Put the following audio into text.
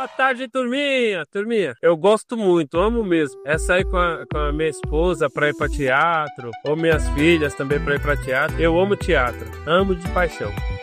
Boa tarde, turminha. Turminha, eu gosto muito, amo mesmo. É sair com a minha esposa pra ir pra teatro, ou minhas filhas também pra ir pra teatro. Eu amo teatro, amo de paixão.